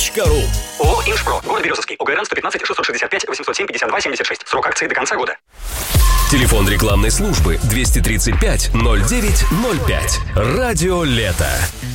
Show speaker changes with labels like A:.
A: Inshprotech.ru.
B: ООО «Иншпро». Город Березовский. ОГРН 115 665 807 52 76. Срок акции до конца года.
A: Телефон рекламной службы 235 09 05. Радио «Лето».